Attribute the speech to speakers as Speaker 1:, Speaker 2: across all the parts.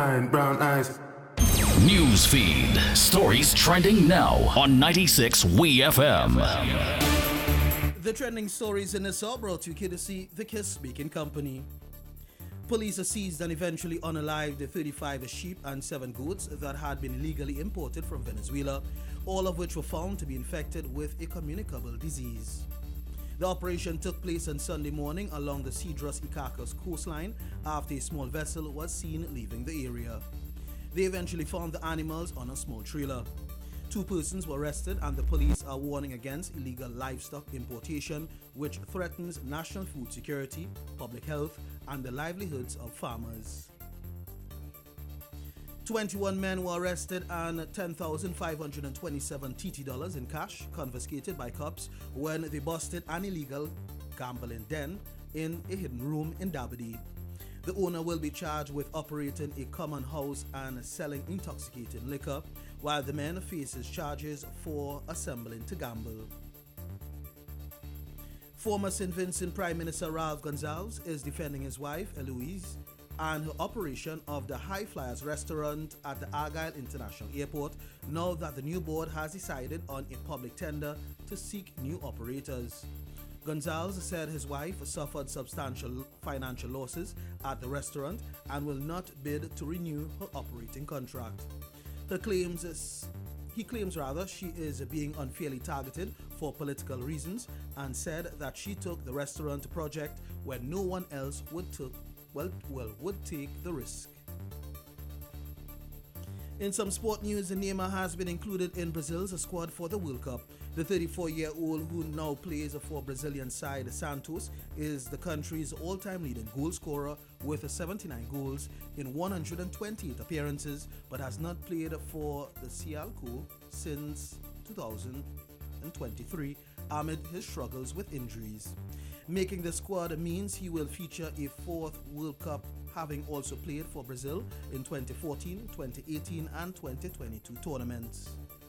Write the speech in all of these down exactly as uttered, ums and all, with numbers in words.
Speaker 1: Brown eyes.
Speaker 2: News feed. Stories trending now on ninety-six W E F M.
Speaker 3: The trending stories in this are brought to you courtesy The Kiss Baking Company. Police seized and eventually unalived the thirty-five sheep and seven goats that had been illegally imported from Venezuela, all of which were found to be infected with a communicable disease. The operation took place on Sunday morning along the Cedros-Icacos coastline after a small vessel was seen leaving the area. They eventually found the animals on a small trailer. Two persons were arrested and the police are warning against illegal livestock importation, which threatens national food security, public health, and the livelihoods of farmers. twenty-one men were arrested and ten thousand five hundred twenty-seven T T dollars in cash confiscated by cops when they busted an illegal gambling den in a hidden room in Dabadie. The owner will be charged with operating a common house and selling intoxicating liquor, while the man faces charges for assembling to gamble. Former Saint Vincent Prime Minister Ralph Gonsalves is defending his wife, Eloise, and her operation of the High Flyers restaurant at the Argyle International Airport now that the new board has decided on a public tender to seek new operators. Gonsalves said his wife suffered substantial financial losses at the restaurant and will not bid to renew her operating contract. Her claims is, he claims rather she is being unfairly targeted for political reasons and said that she took the restaurant project when no one else would took well, well would take the risk. In some sport news, Neymar has been included in Brazil's squad for the World Cup. The thirty-four-year-old, who now plays for Brazilian side Santos, is the country's all-time leading goal scorer with seventy-nine goals in one hundred twenty-eight appearances, but has not played for the Cialco since two thousand twenty-three amid his struggles with injuries. Making the squad means he will feature a fourth World Cup, having also played for Brazil in twenty fourteen, twenty eighteen and twenty twenty-two tournaments.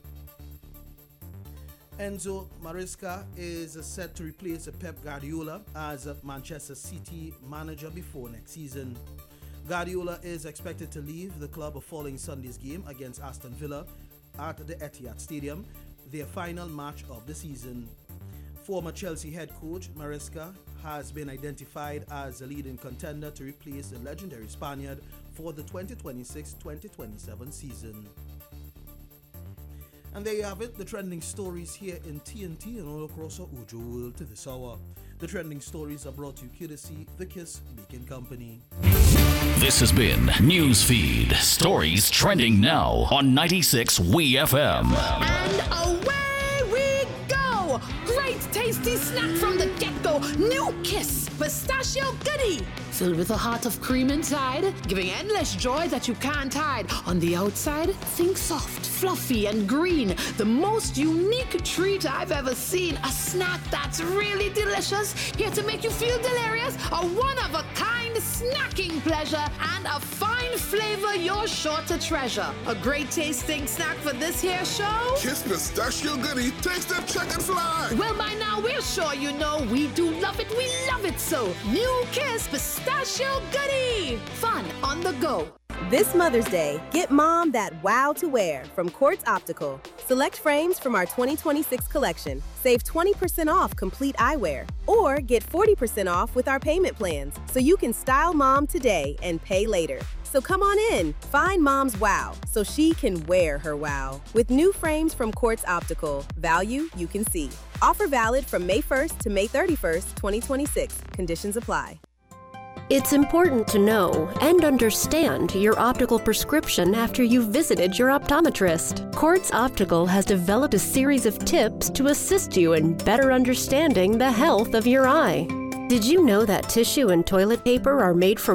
Speaker 3: Enzo Maresca is set to replace Pep Guardiola as Manchester City manager before next season. Guardiola is expected to leave the club following Sunday's game against Aston Villa at the Etihad Stadium, their final match of the season. Former Chelsea head coach Maresca has been identified as a leading contender to replace the legendary Spaniard for the twenty twenty-six twenty twenty-seven season. And there you have it, the trending stories here in T N T and all across the Ojo world to this hour. The trending stories are brought to you courtesy The Kiss Baking Company.
Speaker 2: This has been Newsfeed. Stories trending now on ninety-six W E F M.
Speaker 4: And away we go! Great tasty snack from the get-go. New Kiss Pistachio Goodie. Filled with a heart of cream inside, giving endless joy that you can't hide. On the outside, think soft, fluffy, and green. The most unique treat I've ever seen. A snack that's really delicious, here to make you feel delirious. A one-of-a-kind snacking pleasure, and a fine flavor you're sure to treasure. A great tasting snack for this here show?
Speaker 5: Kiss Pistachio Goodie, taste that check and fly.
Speaker 4: Well, by now we're sure you know we do love it, we love it so. New Kiss Pistachio Goodie. Fun on the go.
Speaker 6: This Mother's Day, get mom that wow to wear from Quartz Optical. Select frames from our twenty twenty-six collection. Save twenty percent off complete eyewear. Or get forty percent off with our payment plans so you can style mom today and pay later. So come on in, find mom's wow so she can wear her wow. With new frames from Quartz Optical, value you can see. Offer valid from May first to May thirty-first, twenty twenty-six. Conditions apply.
Speaker 7: It's important to know and understand your optical prescription after you've visited your optometrist. Quartz Optical has developed a series of tips to assist you in better understanding the health of your eye. Did you know that tissue and toilet paper are made from